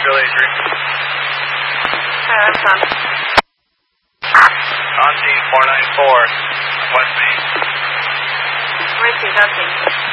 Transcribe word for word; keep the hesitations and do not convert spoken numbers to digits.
Charlie three. Hi, I'm Tom. On scene four nine four, West Main. Where's he? Nothing.